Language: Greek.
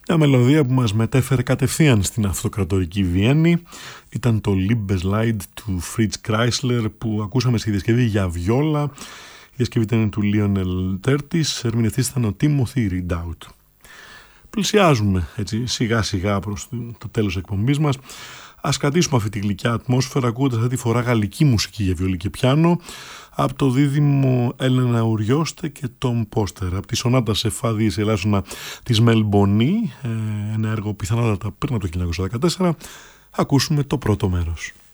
Μια μελωδία που μας μετέφερε κατευθείαν στην αυτοκρατορική Βιέννη ήταν το Liebesleid του Fritz Kreisler που ακούσαμε στη διασκευή για βιόλα. Η διασκευή ήταν του Lionel Tertis, ερμηνευτής ήταν ο Timothy Ridout. Πλησιάζουμε έτσι σιγά σιγά προς το τέλος της εκπομπής μας. Ας κρατήσουμε αυτή τη γλυκιά ατμόσφαιρα ακούγοντας αυτή τη φορά γαλλική μουσική για βιολί και πιάνο από το δίδυμο Έλενα Ουριώστε και Τόμ Πόστερ, από τη σονάτα σε φα διез ελάσσονα της Μελμπονή, ένα έργο πιθανότατα πριν από το 1914. Ακούσουμε το πρώτο μέρος.